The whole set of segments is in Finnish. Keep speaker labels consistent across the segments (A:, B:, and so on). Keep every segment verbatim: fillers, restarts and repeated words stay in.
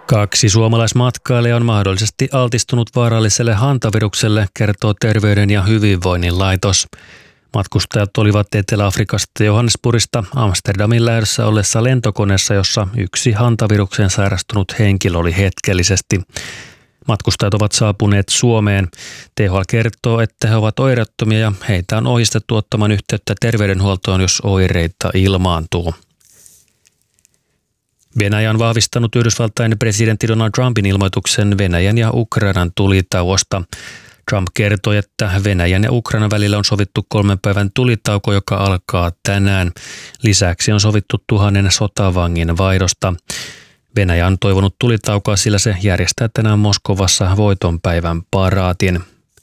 A: Kaksi suomalaismatkailijaa on mahdollisesti altistunut vaaralliselle hantavirukselle, kertoo Terveyden ja hyvinvoinnin laitos. Matkustajat olivat Etelä-Afrikasta Johannesburgista Amsterdamin lähdössä ollessa lentokoneessa, jossa yksi hantaviruksen sairastunut henkilö oli hetkellisesti. Matkustajat ovat saapuneet Suomeen. T H L kertoo, että he ovat oireettomia ja heitä on ohjeistettu ottamaan yhteyttä terveydenhuoltoon, jos oireita ilmaantuu. Venäjä on vahvistanut Yhdysvaltain presidentti Donald Trumpin ilmoituksen Venäjän ja Ukrainan tulitauosta. Trump kertoi, että Venäjän ja Ukrainan välillä on sovittu kolmen päivän tulitauko, joka alkaa tänään. Lisäksi on sovittu tuhannen sotavangin vaihdosta. Venäjä on toivonut tulitaukoa, sillä se järjestää tänään Moskovassa voitonpäivän paraatin.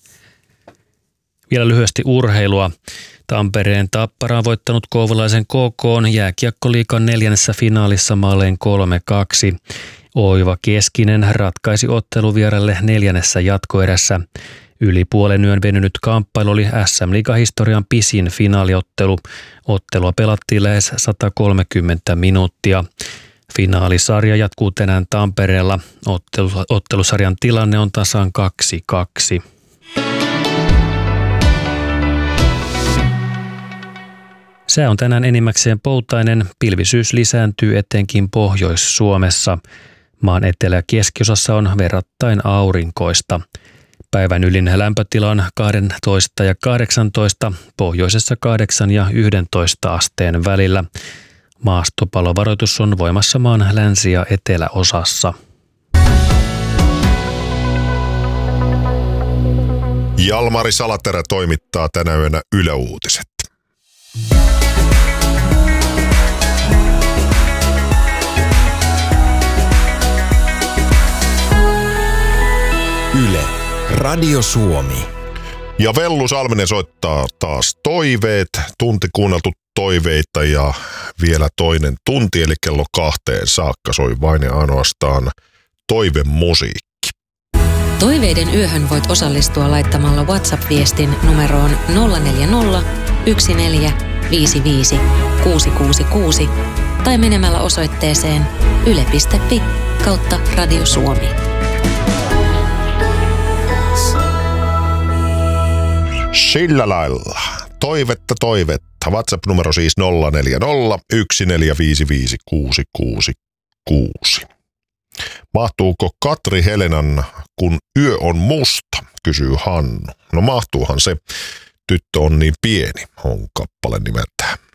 A: Vielä lyhyesti urheilua. Tampereen Tappara on voittanut kouvoluolaisen K K:n jääkiekkoliigan neljännessä finaalissa maalleen kolme kaksi. Oiva Keskinen ratkaisi otteluvieraille neljännessä jatkoerässä. Yli puolen yön venynyt kamppailu oli S M-liigahistorian pisin finaaliottelu. Ottelua pelattiin lähes sata kolmekymmentä minuuttia. Finaalisarja jatkuu tänään Tampereella. Ottelu, ottelusarjan tilanne on tasan kaksi kaksi. Sää on tänään enimmäkseen poutainen. Pilvisyys lisääntyy etenkin Pohjois-Suomessa. Maan etelä- ja keskiosassa on verrattain aurinkoista. Päivän ylin lämpötila on kaksitoista ja kahdeksantoista, pohjoisessa kahdeksan ja yksitoista asteen välillä. Maastopalovaroitus on voimassa maan länsi- ja eteläosassa.
B: Jalmari Salaterä toimittaa tänä yönä Yle Uutiset.
C: Yle, Radio Suomi.
B: Ja Vellu Salminen soittaa taas toiveet, tunti kuunneltu toiveita ja vielä toinen tunti, eli kello kahteen saakka soi vain ja ainoastaan toivemusiikki.
D: Toiveiden yöhön voit osallistua laittamalla WhatsApp-viestin numeroon nolla neljä nolla, yksi neljä, viisi viisi, kuusi kuusi kuusi tai menemällä osoitteeseen yle piste fi kautta Radio Suomi.
B: Sillä lailla. Toivetta, toivetta. WhatsApp-numero siis nolla neljä nolla, yksi neljä viisi viisi, kuusi kuusi kuusi. Mahtuuko Katri Helenan Kun yö on musta, kysyy Hannu. No mahtuuhan se. Tyttö on niin pieni, on kappale nimeltään.